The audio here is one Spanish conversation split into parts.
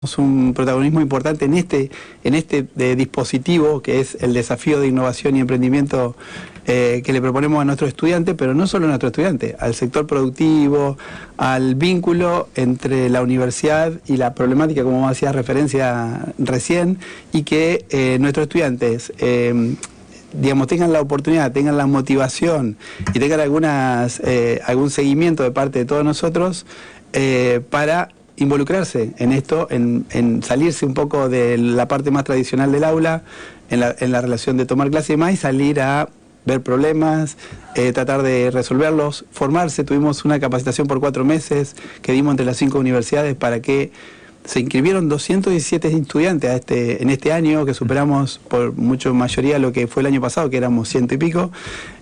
un protagonismo importante en este dispositivo que es el desafío de innovación y emprendimiento que le proponemos a nuestros estudiantes, pero no solo a nuestros estudiantes, al sector productivo, al vínculo entre la universidad y la problemática, como hacía referencia recién, y que nuestros estudiantes digamos, tengan la oportunidad, tengan la motivación y tengan algún seguimiento de parte de todos nosotros para involucrarse en esto, en salirse un poco de la parte más tradicional del aula, en la relación de tomar clase y demás, y salir a ver problemas, tratar de resolverlos, formarse. Tuvimos una capacitación por 4 meses que dimos entre las 5 universidades para que se inscribieron 217 estudiantes en este año, que superamos por mucha mayoría lo que fue el año pasado, que éramos 100 y pico.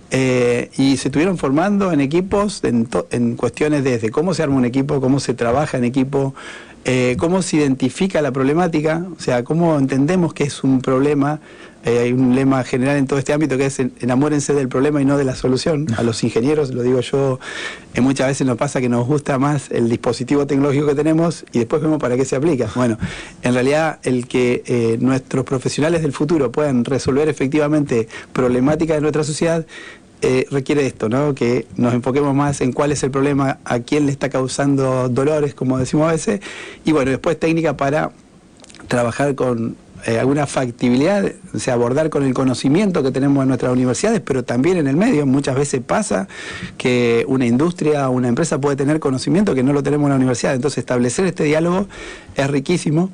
Y se estuvieron formando en equipos en cuestiones desde cómo se arma un equipo, cómo se trabaja en equipo, cómo se identifica la problemática, o sea, cómo entendemos que es un problema. Hay un lema general en todo este ámbito que es enamórense del problema y no de la solución. A los ingenieros, lo digo yo, muchas veces nos pasa que nos gusta más el dispositivo tecnológico que tenemos y después vemos para qué se aplica. Bueno, en realidad el que nuestros profesionales del futuro puedan resolver efectivamente problemáticas de nuestra sociedad requiere esto, ¿no? Que nos enfoquemos más en cuál es el problema, a quién le está causando dolores, como decimos a veces, y bueno, después técnica para trabajar con alguna factibilidad, o sea, abordar con el conocimiento que tenemos en nuestras universidades, pero también en el medio. Muchas veces pasa que una industria o una empresa puede tener conocimiento que no lo tenemos en la universidad, entonces establecer este diálogo es riquísimo.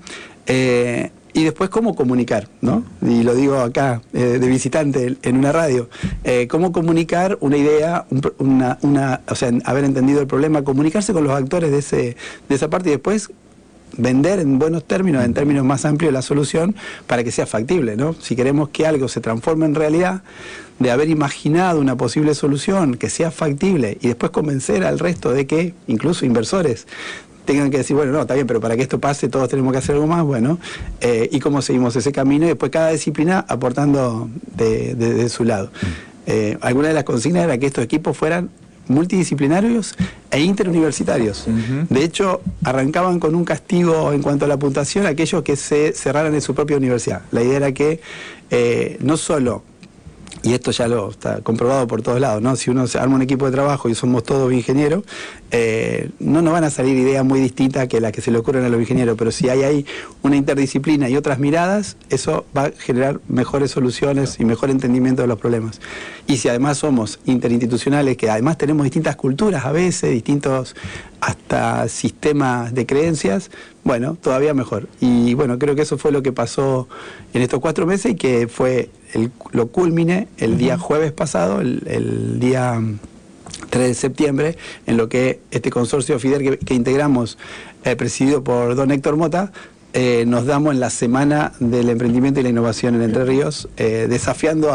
Y después cómo comunicar, ¿no? Y lo digo acá de visitante en una radio, cómo comunicar una idea, o sea, haber entendido el problema, comunicarse con los actores de esa parte y después vender en buenos términos, en términos más amplios, la solución para que sea factible, ¿no? Si queremos que algo se transforme en realidad, de haber imaginado una posible solución que sea factible y después convencer al resto de que, incluso inversores, tengan que decir, bueno, no, está bien, pero para que esto pase todos tenemos que hacer algo más, bueno, y cómo seguimos ese camino y después cada disciplina aportando de su lado. Alguna de las consignas era que estos equipos fueran multidisciplinarios e interuniversitarios. De hecho, arrancaban con un castigo en cuanto a la puntuación a aquellos que se cerraran en su propia universidad. La idea era que no solo, y esto ya lo está comprobado por todos lados, ¿no? Si uno se arma un equipo de trabajo y somos todos ingenieros, no nos van a salir ideas muy distintas que las que se le ocurren a los ingenieros, pero si hay ahí una interdisciplina y otras miradas, eso va a generar mejores soluciones y mejor entendimiento de los problemas. Y si además somos interinstitucionales, que además tenemos distintas culturas a veces, distintos hasta sistemas de creencias, bueno, todavía mejor. Y bueno, creo que eso fue lo que pasó en estos 4 meses y que fue lo culmine el día jueves pasado, el día 3 de septiembre, en lo que este consorcio FIDER que integramos, presidido por don Héctor Mota, nos damos en la Semana del Emprendimiento y la Innovación en Entre Ríos, desafiándonos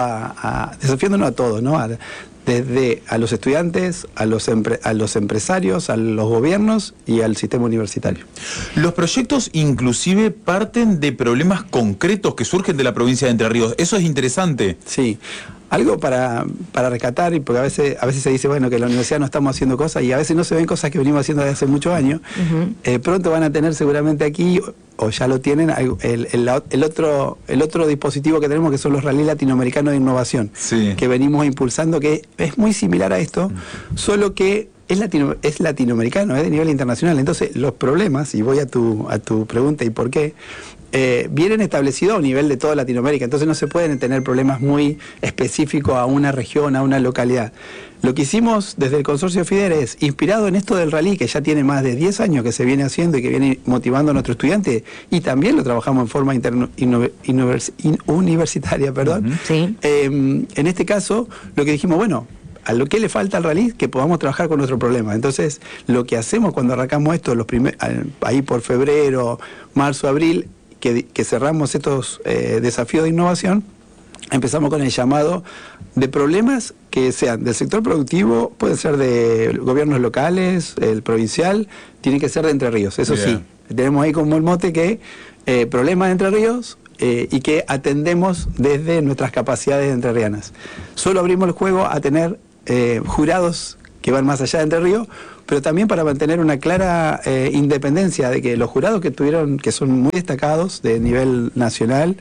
a todos, ¿no? Desde a los estudiantes, a los empresarios, a los gobiernos y al sistema universitario. Los proyectos inclusive parten de problemas concretos que surgen de la provincia de Entre Ríos. Eso es interesante. Sí. Algo para rescatar, y porque a veces se dice, bueno, que en la universidad no estamos haciendo cosas, y a veces no se ven cosas que venimos haciendo desde hace muchos años. Pronto van a tener seguramente aquí, o ya lo tienen, el otro dispositivo que tenemos, que son los Rally Latinoamericanos de Innovación, sí, que venimos impulsando, que es muy similar a esto, solo que es latinoamericano, es de nivel internacional. Entonces, los problemas, y voy a tu pregunta y por qué, vienen establecidos a un nivel de toda Latinoamérica, entonces no se pueden tener problemas muy específicos a una región, a una localidad. Lo que hicimos desde el consorcio FIDER es, inspirado en esto del rally, que ya tiene más de 10 años que se viene haciendo y que viene motivando a nuestros estudiantes, y también lo trabajamos en forma universitaria, perdón. Sí. En este caso, lo que dijimos, bueno, a lo que le falta al rally, que podamos trabajar con nuestro problema. Entonces, lo que hacemos cuando arrancamos esto, ahí por febrero, marzo, abril, que cerramos estos desafíos de innovación, empezamos con el llamado de problemas que sean del sector productivo, pueden ser de gobiernos locales, el provincial, tiene que ser de Entre Ríos, eso sí. Tenemos ahí como el mote que problemas de Entre Ríos y que atendemos desde nuestras capacidades entrerrianas. Solo abrimos el juego a tener jurados que van más allá de Entre Ríos, pero también para mantener una clara independencia de que los jurados que tuvieron, que son muy destacados de nivel nacional,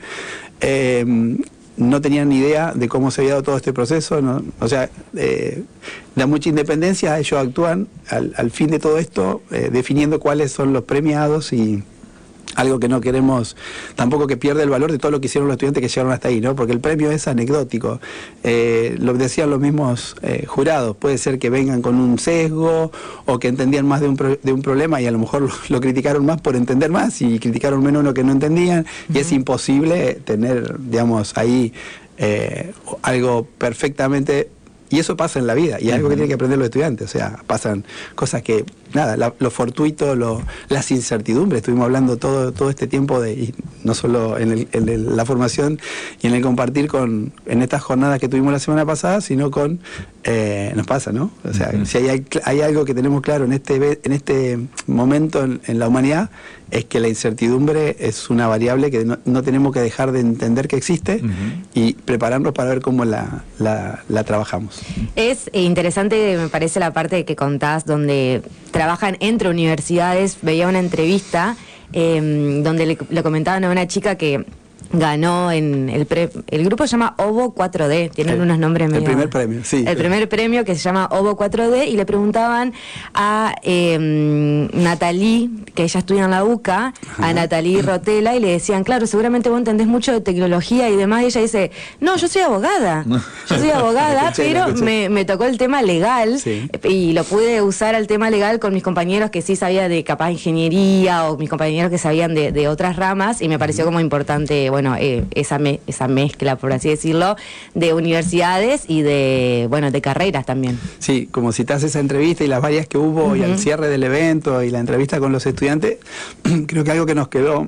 no tenían ni idea de cómo se había dado todo este proceso, ¿no? O sea, da mucha independencia, ellos actúan al fin de todo esto, definiendo cuáles son los premiados y algo que no queremos tampoco que pierda el valor de todo lo que hicieron los estudiantes que llegaron hasta ahí, ¿no? Porque el premio es anecdótico. Lo decían los mismos jurados, puede ser que vengan con un sesgo o que entendían más de un problema y a lo mejor lo criticaron más por entender más y criticaron menos lo que no entendían, y es imposible tener, digamos, ahí algo perfectamente. Y eso pasa en la vida, y es algo que tienen que aprender los estudiantes. O sea, pasan cosas que, nada, lo fortuito, las incertidumbres. Estuvimos hablando todo este tiempo, y no solo en la formación y en el compartir en estas jornadas que tuvimos la semana pasada, sino nos pasa, ¿no? O sea, si hay algo que tenemos claro en este momento en la humanidad, es que la incertidumbre es una variable que no tenemos que dejar de entender que existe y prepararnos para ver cómo la trabajamos. Es interesante, me parece, la parte que contás, donde trabajan entre universidades. Veía una entrevista donde le comentaban a una chica que ganó en el grupo se llama OVO 4D, tienen unos nombres medio... El primer premio, sí. El primer premio, que se llama OVO 4D, y le preguntaban a Natalie, que ella estudia en la UCA, a Natalie Rotela, y le decían, claro, seguramente vos entendés mucho de tecnología y demás, y ella dice, no, yo soy abogada, pero me tocó el tema legal, sí, y lo pude usar al tema legal con mis compañeros que sí sabían de capaz ingeniería, o mis compañeros que sabían de otras ramas, y me pareció como importante, bueno, esa mezcla, por así decirlo, de universidades y de carreras también. Sí, como citás esa entrevista y las varias que hubo y al cierre del evento y la entrevista con los estudiantes, creo que algo que nos quedó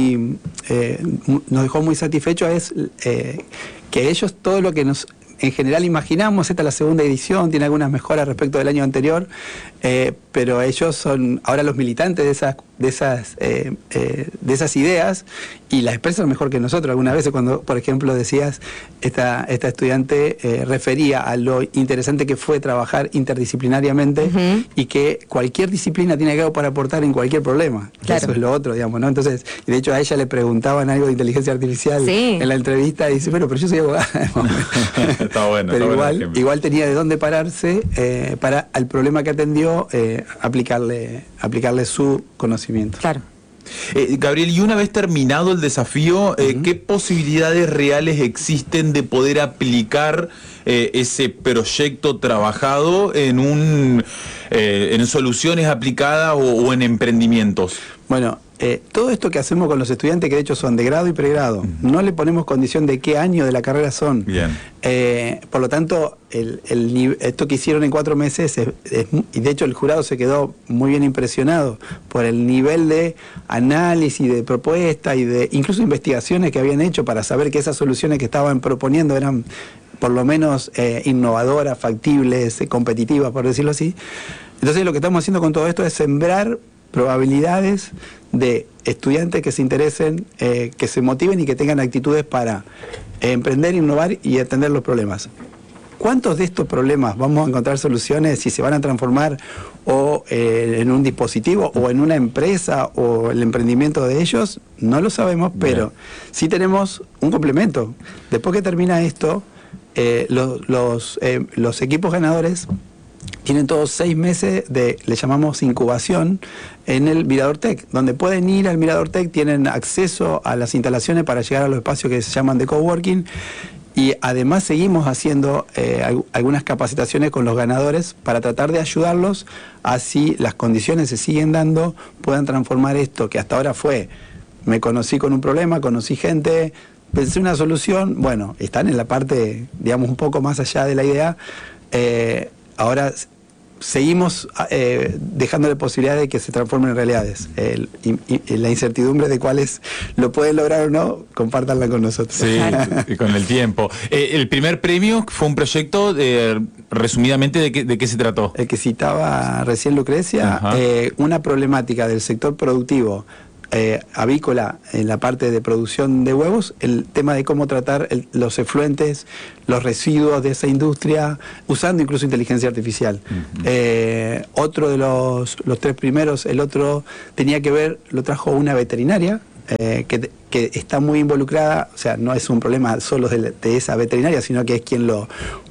nos dejó muy satisfechos es que ellos, todo lo que en general imaginamos, esta es la segunda edición, tiene algunas mejoras respecto del año anterior, pero ellos son ahora los militantes de esas ideas y las expresan mejor que nosotros. Algunas veces cuando, por ejemplo, decías, esta estudiante refería a lo interesante que fue trabajar interdisciplinariamente y que cualquier disciplina tiene algo para aportar en cualquier problema. Claro. Eso es lo otro, digamos, ¿no? Entonces, de hecho a ella le preguntaban algo de inteligencia artificial en la entrevista y dice, pero yo soy abogada. Está bueno, pero está igual tenía de dónde pararse para al problema que atendió aplicarle su conocimiento. Claro. Gabriel, y una vez terminado el desafío, ¿qué posibilidades reales existen de poder aplicar ese proyecto trabajado en soluciones aplicadas o en emprendimientos? Bueno, todo esto que hacemos con los estudiantes, que de hecho son de grado y pregrado, no le ponemos condición de qué año de la carrera son. Bien. Por lo tanto, esto que hicieron en 4 meses, y de hecho el jurado se quedó muy bien impresionado por el nivel de análisis, de propuesta y de incluso investigaciones que habían hecho para saber que esas soluciones que estaban proponiendo eran por lo menos innovadoras, factibles, competitivas, por decirlo así. Entonces lo que estamos haciendo con todo esto es sembrar probabilidades de estudiantes que se interesen, que se motiven y que tengan actitudes para emprender, innovar y atender los problemas. ¿Cuántos de estos problemas vamos a encontrar soluciones si se van a transformar o en un dispositivo o en una empresa o el emprendimiento de ellos? No lo sabemos, pero sí tenemos un complemento. Después que termina esto, los equipos ganadores tienen todos 6 meses le llamamos incubación en el Mirador Tech, donde pueden ir al Mirador Tech, tienen acceso a las instalaciones para llegar a los espacios que se llaman de coworking, y además seguimos haciendo algunas capacitaciones con los ganadores para tratar de ayudarlos a, si las condiciones se siguen dando, puedan transformar esto que hasta ahora fue, me conocí con un problema, conocí gente, pensé una solución, bueno, están en la parte, digamos, un poco más allá de la idea. Ahora seguimos dejándole posibilidad de que se transformen en realidades. La incertidumbre de cuáles lo pueden lograr o no, compártanla con nosotros. Sí, con el tiempo. El primer premio fue un proyecto, resumidamente, ¿de qué se trató? El que citaba recién Lucrecia, una problemática del sector productivo avícola, en la parte de producción de huevos, el tema de cómo tratar los efluentes, los residuos de esa industria, usando incluso inteligencia artificial. Otro de los 3 primeros, el otro tenía que ver, lo trajo una veterinaria, que está muy involucrada, o sea, no es un problema solo de esa veterinaria, sino que es quien lo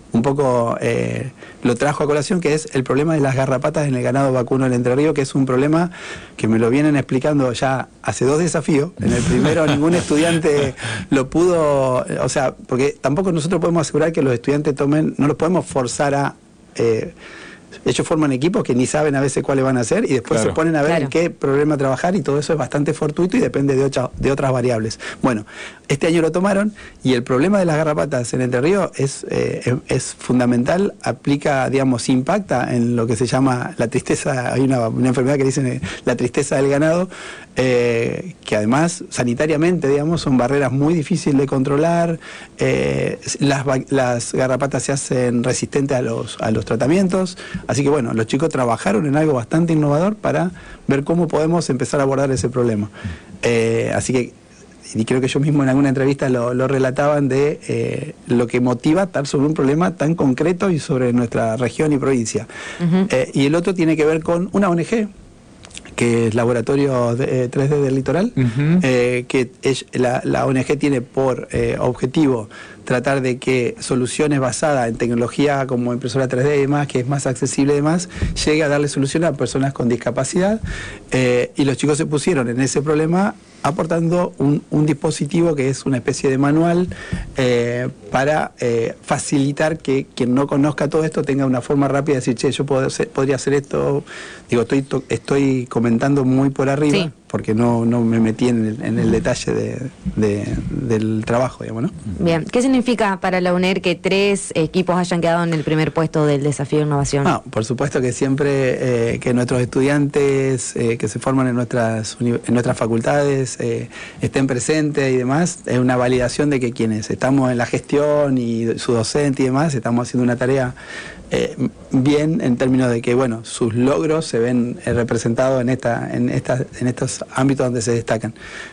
trajo a colación, que es el problema de las garrapatas en el ganado vacuno del Entre Ríos, que es un problema que me lo vienen explicando ya hace 2 desafíos. En el primero ningún estudiante lo pudo, o sea, porque tampoco nosotros podemos asegurar que los estudiantes tomen, no los podemos forzar a... ellos forman equipos que ni saben a veces cuáles van a hacer y después se ponen a ver en qué problema trabajar, y todo eso es bastante fortuito y depende de otras variables. Bueno, este año lo tomaron y el problema de las garrapatas en Entre Ríos es fundamental, aplica, digamos, impacta en lo que se llama la tristeza. Hay una enfermedad que dicen la tristeza del ganado, que además sanitariamente, digamos, son barreras muy difíciles de controlar. Las garrapatas se hacen resistentes a los tratamientos. Así que bueno, los chicos trabajaron en algo bastante innovador para ver cómo podemos empezar a abordar ese problema. Así que, y creo que yo mismo en alguna entrevista lo relataban de lo que motiva estar sobre un problema tan concreto y sobre nuestra región y provincia. Y el otro tiene que ver con una ONG, que es Laboratorio 3D del Litoral, que la ONG tiene por objetivo tratar de que soluciones basadas en tecnología como impresora 3D y demás, que es más accesible y demás, llegue a darle soluciones a personas con discapacidad, y los chicos se pusieron en ese problema aportando un dispositivo que es una especie de manual para facilitar que quien no conozca todo esto tenga una forma rápida de decir, che, yo podría hacer esto. Digo, estoy comentando muy por arriba, porque no me metí en el detalle del trabajo, digamos, ¿no? Bien, ¿qué significa para la UNER que 3 equipos hayan quedado en el primer puesto del desafío de innovación? No, por supuesto que siempre que nuestros estudiantes que se forman en nuestras facultades estén presentes y demás, es una validación de que quienes estamos en la gestión y su docente y demás, estamos haciendo una tarea bien, en términos de que, bueno, sus logros se ven representados en estos ámbitos donde se destacan.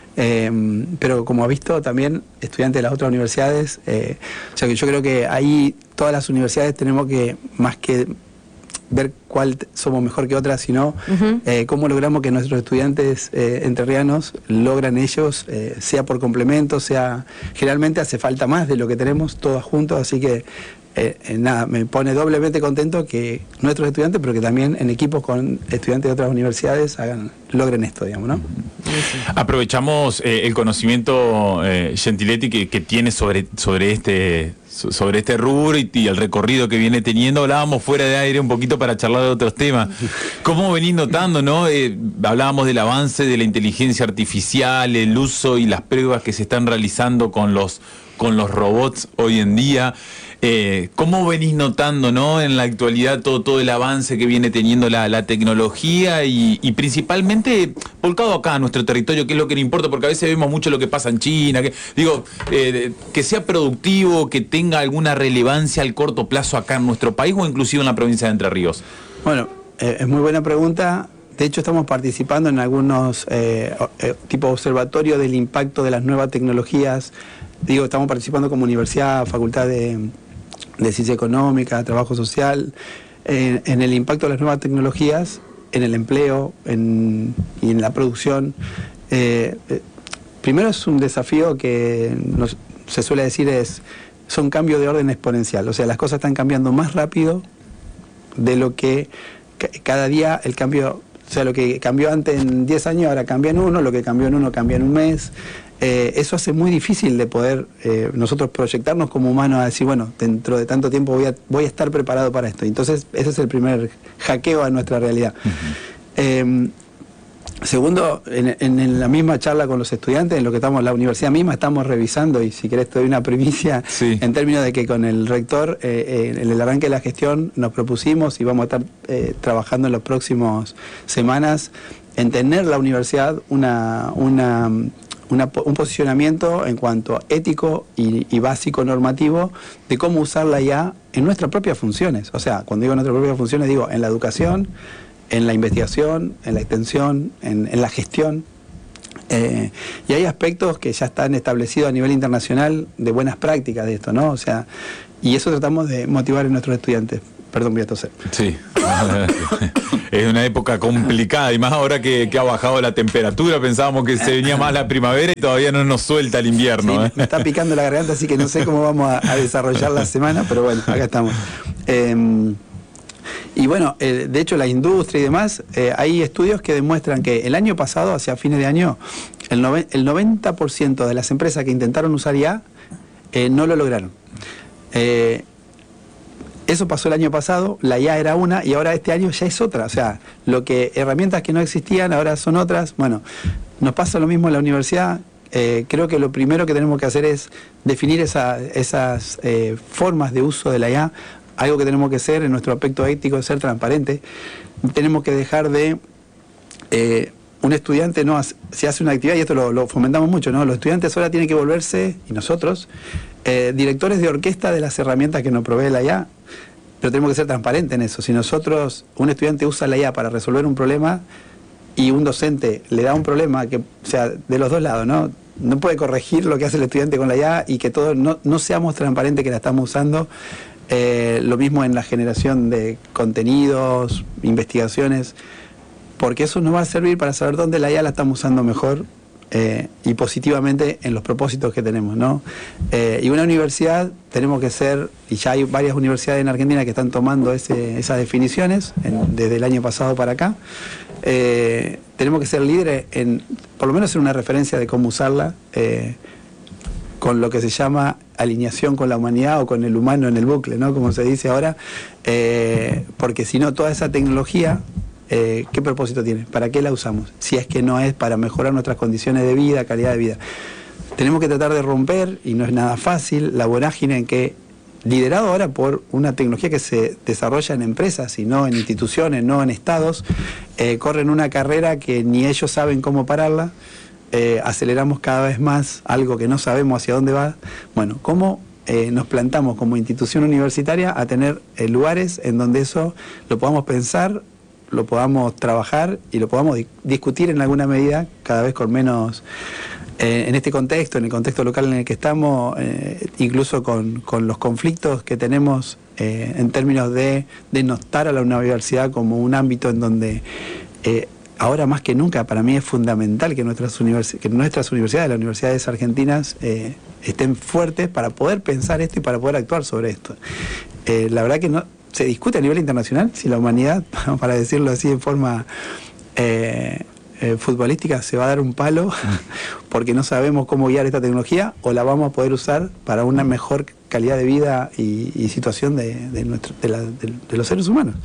Pero como ha visto también estudiantes de las otras universidades, o sea que yo creo que ahí todas las universidades tenemos que, más que ver cuál somos mejor que otras, sino cómo logramos que nuestros estudiantes entrerrianos logran ellos, sea por complemento, sea, generalmente hace falta más de lo que tenemos todos juntos, así que nada, me pone doblemente contento que nuestros estudiantes, pero que también en equipos con estudiantes de otras universidades logren esto, digamos, ¿no? Aprovechamos el conocimiento, Gentiletti, que tiene sobre este rubro y el recorrido que viene teniendo. Hablábamos fuera de aire un poquito para charlar de otros temas. ¿Cómo venís notando, no? Hablábamos del avance de la inteligencia artificial, el uso y las pruebas que se están realizando con los robots hoy en día. ¿Cómo venís notando, no, en la actualidad todo el avance que viene teniendo la tecnología y principalmente volcado acá a nuestro territorio, que es lo que le importa? Porque a veces vemos mucho lo que pasa en China, que sea productivo, que tenga alguna relevancia al corto plazo acá en nuestro país o inclusive en la provincia de Entre Ríos. Bueno, es muy buena pregunta. De hecho, estamos participando en algunos tipo observatorio del impacto de las nuevas tecnologías. Estamos participando como universidad, facultad de Ciencia Económica, Trabajo Social, en el impacto de las nuevas tecnologías, en el empleo y en la producción. Primero es un desafío que se suele decir son cambios de orden exponencial, o sea, las cosas están cambiando más rápido de lo que cada día el cambio, o sea, lo que cambió antes en 10 años ahora cambia en 1, lo que cambió en 1 cambia en un mes. Eso hace muy difícil de poder nosotros proyectarnos como humanos a decir, bueno, dentro de tanto tiempo voy a estar preparado para esto. Entonces, ese es el primer hackeo a nuestra realidad. Segundo, en la misma charla con los estudiantes, en lo que la universidad misma estamos revisando, y si querés te doy una primicia, en términos de que con el rector, en el arranque de la gestión, nos propusimos y vamos a estar trabajando en las próximas semanas en tener la universidad un posicionamiento en cuanto a ético y básico normativo de cómo usar la IA en nuestras propias funciones. O sea, cuando digo en nuestras propias funciones, digo en la educación, en la investigación, en la extensión, en la gestión. Y hay aspectos que ya están establecidos a nivel internacional de buenas prácticas de esto, ¿no? O sea, y eso tratamos de motivar en nuestros estudiantes. Perdón, voy a toser. Sí, es una época complicada y más ahora que ha bajado la temperatura. Pensábamos que se venía más la primavera y todavía no nos suelta el invierno. Sí, me está picando la garganta, así que no sé cómo vamos a desarrollar la semana, pero bueno, acá estamos. Y bueno, de hecho la industria y demás, hay estudios que demuestran que el año pasado, hacia fines de año, el 90% de las empresas que intentaron usar IA no lo lograron. Eso pasó el año pasado, la IA era una y ahora este año ya es otra. O sea, herramientas que no existían ahora son otras. Bueno, nos pasa lo mismo en la universidad. Creo que lo primero que tenemos que hacer es definir esas formas de uso de la IA. Algo que tenemos que hacer en nuestro aspecto ético es ser transparente. Tenemos que dejar de... un estudiante se hace una actividad, y esto lo fomentamos mucho, ¿no? Los estudiantes ahora tienen que volverse, y nosotros, directores de orquesta de las herramientas que nos provee la IA. Pero tenemos que ser transparentes en eso. Si un estudiante usa la IA para resolver un problema y un docente le da un problema, que, o sea, de los dos lados, ¿no? No puede corregir lo que hace el estudiante con la IA y que todos no seamos transparentes que la estamos usando. Lo mismo en la generación de contenidos, investigaciones, porque eso nos va a servir para saber dónde la IA la estamos usando mejor y positivamente en los propósitos que tenemos, ¿no? Y una universidad tenemos que ser, y ya hay varias universidades en Argentina que están tomando esas definiciones desde el año pasado para acá. Tenemos que ser líderes por lo menos en una referencia de cómo usarla, con lo que se llama alineación con la humanidad o con el humano en el bucle, ¿no? Como se dice ahora, porque si no, toda esa tecnología, ¿qué propósito tiene? ¿Para qué la usamos? Si es que no es para mejorar nuestras condiciones de vida, calidad de vida. Tenemos que tratar de romper, y no es nada fácil, la vorágine en que, liderado ahora por una tecnología que se desarrolla en empresas y no en instituciones, no en estados, corren una carrera que ni ellos saben cómo pararla. Aceleramos cada vez más algo que no sabemos hacia dónde va. Bueno, ¿cómo nos plantamos como institución universitaria a tener lugares en donde eso lo podamos pensar, lo podamos trabajar y lo podamos discutir en alguna medida, cada vez con menos, en este contexto, en el contexto local en el que estamos, incluso con los conflictos que tenemos en términos de denotar a la universidad como un ámbito en donde ahora más que nunca para mí es fundamental que nuestras universidades, las universidades argentinas, estén fuertes para poder pensar esto y para poder actuar sobre esto. La verdad que no se discute a nivel internacional si la humanidad, para decirlo así de forma futbolística, se va a dar un palo porque no sabemos cómo guiar esta tecnología, o la vamos a poder usar para una mejor calidad de vida y situación de los seres humanos.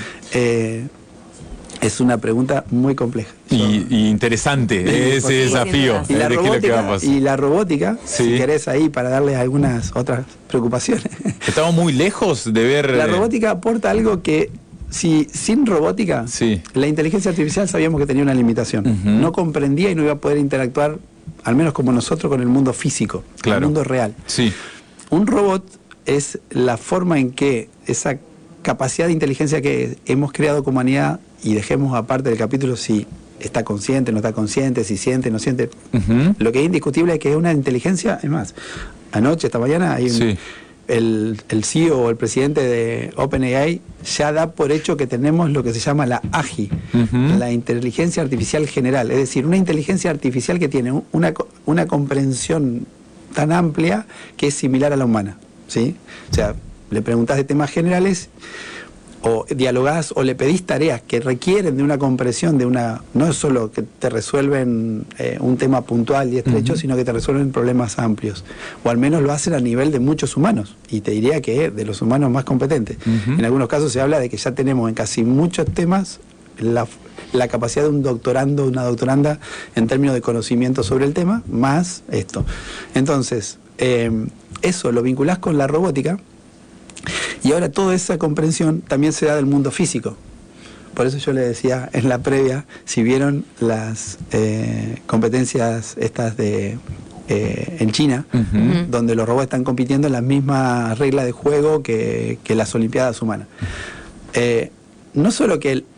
Es una pregunta muy compleja. Y interesante ese desafío. Y la robótica, sí, si querés ahí para darles algunas otras preocupaciones. Estamos muy lejos de ver... La robótica aporta algo que, sin robótica, sí, la inteligencia artificial sabíamos que tenía una limitación. No comprendía y no iba a poder interactuar, al menos como nosotros, con el mundo físico, claro, el mundo real. Sí. Un robot es la forma en que esa capacidad de inteligencia que hemos creado como humanidad, y dejemos aparte del capítulo si está consciente, no está consciente, si siente, no siente. Lo que es indiscutible es que es una inteligencia. Es más, anoche, esta mañana, hay el CEO o el presidente de OpenAI ya da por hecho que tenemos lo que se llama la AGI, la inteligencia artificial general. Es decir, una inteligencia artificial que tiene una comprensión tan amplia que es similar a la humana, ¿sí? O sea, le preguntás de temas generales, o dialogás o le pedís tareas que requieren de una comprensión, no es solo que te resuelven un tema puntual y estrecho, sino que te resuelven problemas amplios, o al menos lo hacen a nivel de muchos humanos, y te diría que de los humanos más competentes. En algunos casos se habla de que ya tenemos en casi muchos temas la capacidad de un doctorando, una doctoranda en términos de conocimiento sobre el tema, más esto. Entonces, eso lo vinculás con la robótica. Y ahora toda esa comprensión también se da del mundo físico. Por eso yo le decía en la previa, si vieron las competencias estas en China, donde los robots están compitiendo en las mismas reglas de juego que las Olimpiadas humanas. No solo que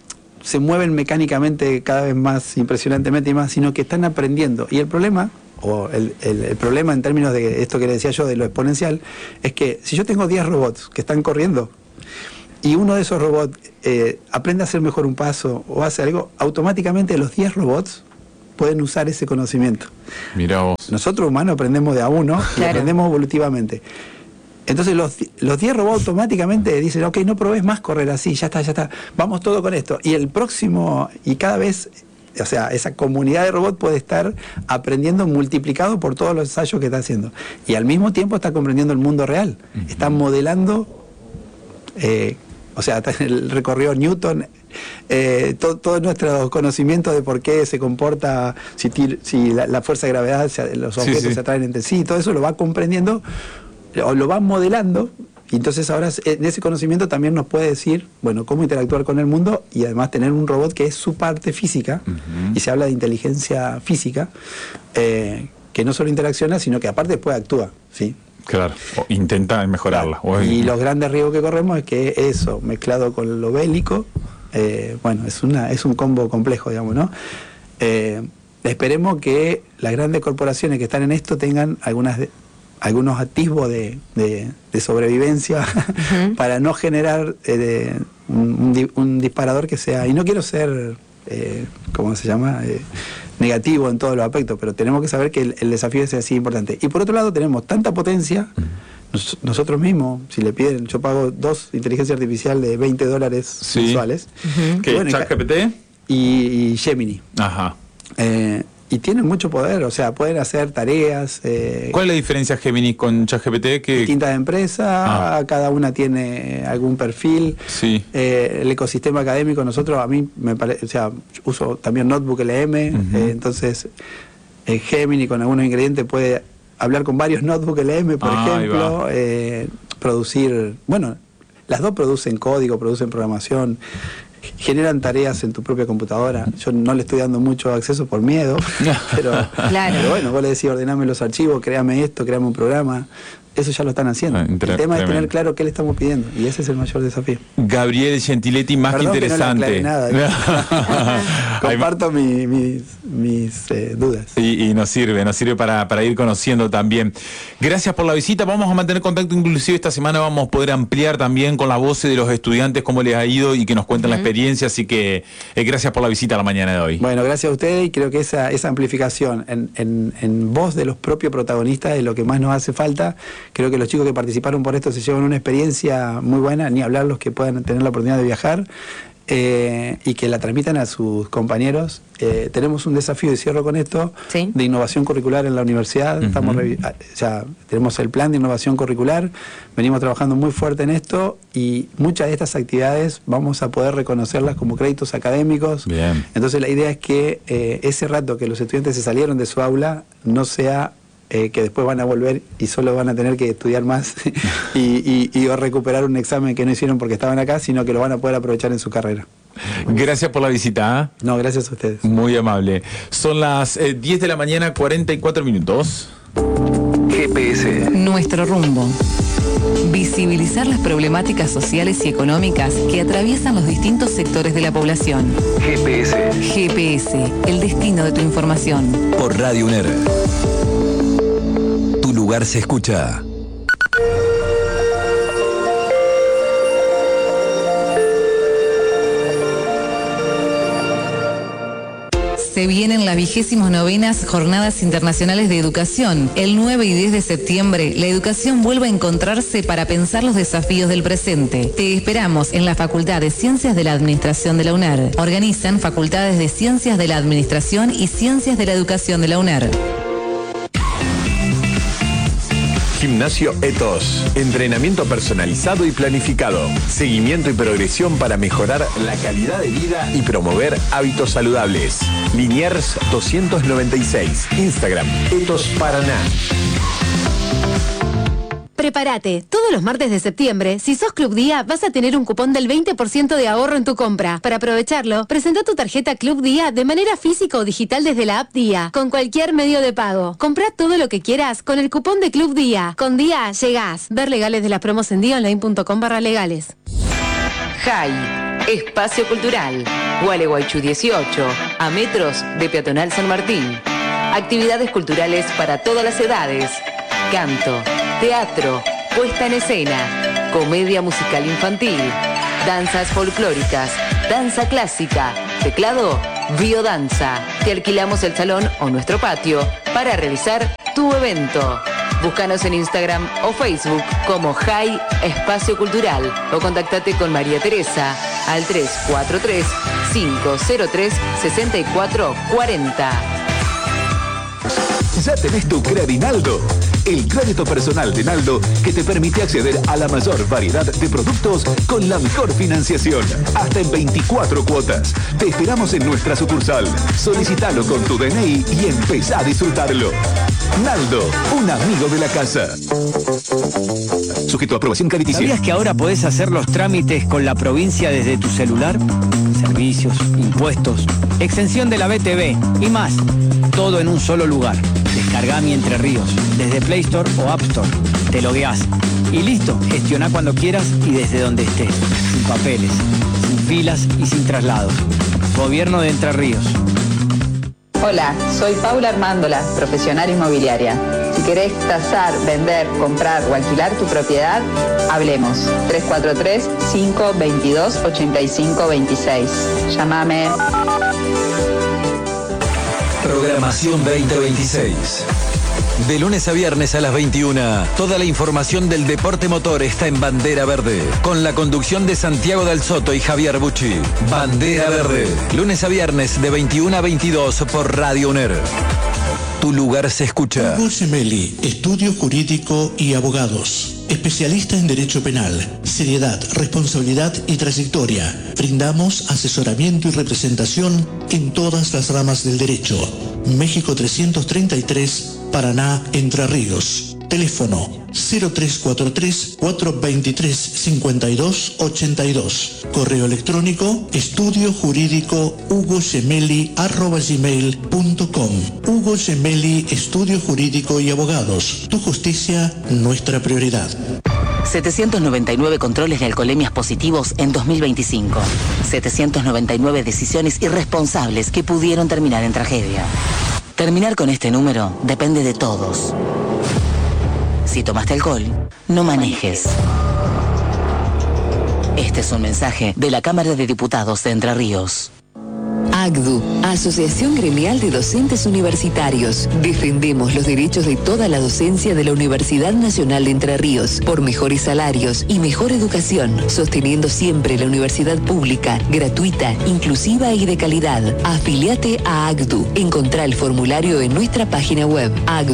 se mueven mecánicamente cada vez más impresionantemente y más, sino que están aprendiendo. Y el problema, o el problema en términos de esto que le decía yo de lo exponencial, es que si yo tengo 10 robots que están corriendo y uno de esos robots aprende a hacer mejor un paso o hace algo, automáticamente los 10 robots pueden usar ese conocimiento. Mirá vos. Nosotros humanos aprendemos de a uno, y aprendemos evolutivamente. Entonces los 10 robots automáticamente dicen, ok, no probés más correr así, ya está, vamos todo con esto. Y el próximo, y cada vez, o sea, esa comunidad de robots puede estar aprendiendo multiplicado por todos los ensayos que está haciendo. Y al mismo tiempo está comprendiendo el mundo real. Está modelando, o sea, el recorrido Newton, todo nuestro conocimiento de por qué se comporta, si la fuerza de gravedad, los objetos se atraen entre sí, todo eso lo va comprendiendo, o lo va modelando, y entonces ahora en ese conocimiento también nos puede decir, bueno, cómo interactuar con el mundo, y además tener un robot que es su parte física, y se habla de inteligencia física, que no solo interacciona, sino que aparte después actúa, ¿sí? Claro, o intenta mejorarla. Y los grandes riesgos que corremos es que eso, mezclado con lo bélico, bueno, es un combo complejo, digamos, ¿no? Esperemos que las grandes corporaciones que están en esto tengan algunos atisbos de sobrevivencia para no generar un disparador que sea, y no quiero ser, ¿cómo se llama?, negativo en todos los aspectos, pero tenemos que saber que el desafío es así importante. Y por otro lado tenemos tanta potencia, nosotros mismos, si le piden, yo pago 2 inteligencia artificial de $20 mensuales. ¿Qué? Bueno, ¿ChatGPT? Y Gemini. Ajá. Y tienen mucho poder, o sea, pueden hacer tareas. ¿Cuál es la diferencia Gemini con ChatGPT? Distintas empresas, cada una tiene algún perfil. Sí. El ecosistema académico, a mí me parece, o sea, uso también Notebook LM, entonces Gemini con algunos ingredientes puede hablar con varios Notebook LM, por ejemplo, producir, bueno, las dos producen código, producen programación, generan tareas en tu propia computadora. Yo no le estoy dando mucho acceso por miedo, pero bueno, vos le decís, ordename los archivos, créame esto, créame un programa. Eso ya lo están haciendo. El tema es tener claro qué le estamos pidiendo, y ese es el mayor desafío. Gabriel Gentiletti, más Perdón que interesante. Que no le aclaré nada. Comparto mis dudas. Y nos sirve para ir conociendo también. Gracias por la visita. Vamos a mantener contacto, inclusive esta semana vamos a poder ampliar también con la voz de los estudiantes cómo les ha ido y que nos cuenten la experiencia. Así que gracias por la visita a la mañana de hoy. Bueno, gracias a ustedes, y creo que esa amplificación en voz de los propios protagonistas es lo que más nos hace falta. Creo que los chicos que participaron por esto se llevan una experiencia muy buena, ni hablar los que puedan tener la oportunidad de viajar, y que la transmitan a sus compañeros. Tenemos un desafío, y cierro con esto, de innovación curricular en la universidad. Tenemos el plan de innovación curricular, venimos trabajando muy fuerte en esto, y muchas de estas actividades vamos a poder reconocerlas como créditos académicos. Bien. Entonces la idea es que ese rato que los estudiantes se salieron de su aula no sea que después van a volver y solo van a tener que estudiar más y recuperar un examen que no hicieron porque estaban acá, sino que lo van a poder aprovechar en su carrera. Gracias por la visita. No, gracias a ustedes. Muy amable. Son las 10 de la mañana, 44 minutos. GPS. Nuestro rumbo. Visibilizar las problemáticas sociales y económicas que atraviesan los distintos sectores de la población. GPS. GPS, el destino de tu información. Por Radio UNER. Tu lugar se escucha. Se vienen las 29ª Jornadas Internacionales de Educación. El 9 y 10 de septiembre, la educación vuelve a encontrarse para pensar los desafíos del presente. Te esperamos en la Facultad de Ciencias de la Administración de la UNER. Organizan Facultades de Ciencias de la Administración y Ciencias de la Educación de la UNER. Gimnasio Ethos. Entrenamiento personalizado y planificado. Seguimiento y progresión para mejorar la calidad de vida y promover hábitos saludables. Liniers 296. Instagram Ethos Paraná. Prepárate, todos los martes de septiembre, si sos Club Día, vas a tener un cupón del 20% de ahorro en tu compra. Para aprovecharlo, presenta tu tarjeta Club Día de manera física o digital desde la app Día, con cualquier medio de pago. Comprá todo lo que quieras con el cupón de Club Día. Con Día llegás. Ver legales de las promos en diaonline.com/legales. JAI. Espacio Cultural, Gualeguaychú 18, a metros de Peatonal San Martín. Actividades culturales para todas las edades. Canto, teatro, puesta en escena, comedia musical infantil, danzas folclóricas, danza clásica, teclado, biodanza. Te alquilamos el salón o nuestro patio para realizar tu evento. Búscanos en Instagram o Facebook como Jai Espacio Cultural o contactate con María Teresa al 343-503-6440. Ya tenés tu Credinaldo, el crédito personal de Naldo que te permite acceder a la mayor variedad de productos con la mejor financiación, hasta en 24 cuotas. Te esperamos en nuestra sucursal. Solicítalo con tu DNI y empezá a disfrutarlo. Naldo, un amigo de la casa. Sujeto a aprobación crediticia. ¿Sabías que ahora podés hacer los trámites con la provincia desde tu celular? Servicios, impuestos, exención de la BTV y más. Todo en un solo lugar. Descargá Mi Entre Ríos desde Play Store o App Store. Te logueás y listo. Gestioná cuando quieras y desde donde estés. Sin papeles, sin filas y sin traslados. Gobierno de Entre Ríos. Hola, soy Paula Armándola, profesional inmobiliaria. Si querés tasar, vender, comprar o alquilar tu propiedad, hablemos. 343-522-8526. Llámame. Programación 2026. De lunes a viernes a las 21, toda la información del deporte motor está en Bandera Verde, con la conducción de Santiago Dal Soto y Javier Bucci. Bandera Verde, lunes a viernes de 21 a 22 por Radio UNER. Tu lugar se escucha. Hugo Gemelli, Estudio Jurídico y Abogados. Especialista en Derecho Penal, seriedad, responsabilidad y trayectoria. Brindamos asesoramiento y representación en todas las ramas del derecho. México 333, Paraná, Entre Ríos. Teléfono 0343-423-5282. Correo electrónico estudiojurídico@gmail.com. Hugo Gemelli, Estudio Jurídico y Abogados. Tu justicia, nuestra prioridad. 799 controles de alcoholemias positivos en 2025. 799 decisiones irresponsables que pudieron terminar en tragedia. Terminar con este número depende de todos. Si tomaste alcohol, no manejes. Este es un mensaje de la Cámara de Diputados de Entre Ríos. AGDU, Asociación Gremial de Docentes Universitarios. Defendemos los derechos de toda la docencia de la Universidad Nacional de Entre Ríos por mejores salarios y mejor educación, sosteniendo siempre la universidad pública, gratuita, inclusiva y de calidad. Afiliate a AGDU. Encontrá el formulario en nuestra página web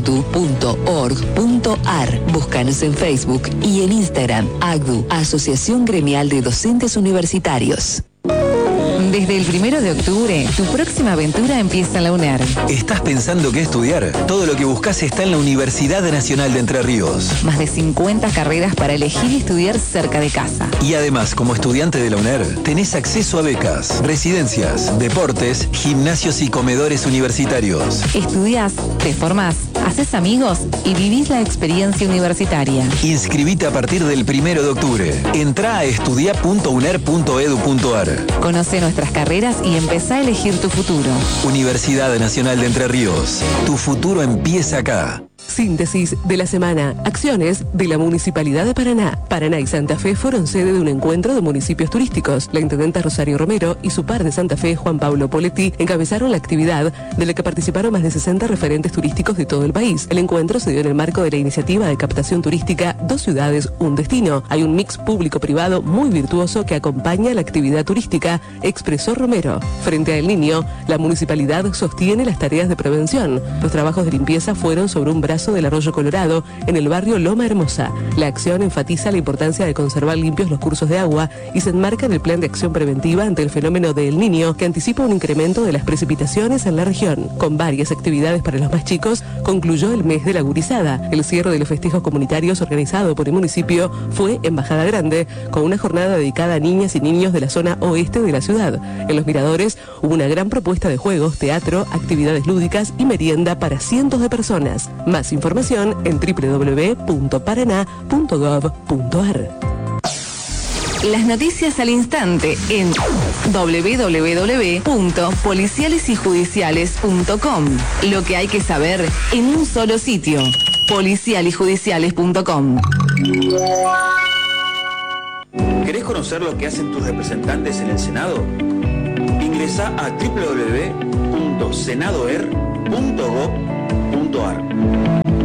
agdu.org.ar. Búscanos en Facebook y en Instagram. AGDU, Asociación Gremial de Docentes Universitarios. Desde el 1 de octubre, tu próxima aventura empieza en la UNER. ¿Estás pensando qué estudiar? Todo lo que buscas está en la Universidad Nacional de Entre Ríos. Más de 50 carreras para elegir y estudiar cerca de casa. Y además, como estudiante de la UNER, tenés acceso a becas, residencias, deportes, gimnasios y comedores universitarios. Estudiás, te formás, haces amigos y vivís la experiencia universitaria. Inscribite a partir del 1 de octubre. Entrá a estudia.uner.edu.ar. Conoce nuestras carreras y empezá a elegir tu futuro. Universidad Nacional de Entre Ríos. Tu futuro empieza acá. Síntesis de la semana. Acciones de la Municipalidad de Paraná. Paraná y Santa Fe fueron sede de un encuentro de municipios turísticos. La intendenta Rosario Romero y su par de Santa Fe, Juan Pablo Poletti, encabezaron la actividad de la que participaron más de 60 referentes turísticos de todo el país. El encuentro se dio en el marco de la iniciativa de captación turística Dos Ciudades, Un Destino. Hay un mix público-privado muy virtuoso que acompaña la actividad turística, expresó Romero. Frente a El Niño, la municipalidad sostiene las tareas de prevención. Los trabajos de limpieza fueron sobre un brazo del Arroyo Colorado, en el barrio Loma Hermosa. La acción enfatiza la importancia de conservar limpios los cursos de agua y se enmarca en el plan de acción preventiva ante el fenómeno de El Niño, que anticipa un incremento de las precipitaciones en la región. Con varias actividades para los más chicos, concluyó el mes de la gurizada. El cierre de los festejos comunitarios organizado por el municipio fue en Bajada Grande, con una jornada dedicada a niñas y niños de la zona oeste de la ciudad. En los miradores hubo una gran propuesta de juegos, teatro, actividades lúdicas y merienda para cientos de personas. Más información en www.paraná.gov.ar. Las noticias al instante en www.policialesyjudiciales.com. Lo que hay que saber en un solo sitio. policialyjudiciales.com. ¿Querés conocer lo que hacen tus representantes en el Senado? Ingresá a www.senadoer.gov.ar.